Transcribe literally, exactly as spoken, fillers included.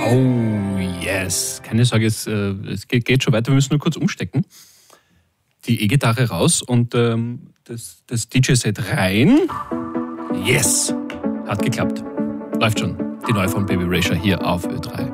Oh yes. Keine Sorge, es, äh, es geht, geht schon weiter. Wir müssen nur kurz umstecken. Die E-Gitarre raus und ähm, das, das D J-Set rein. Yes. Hat geklappt. Läuft schon. Die neue von Baby Raysia hier auf Ö drei.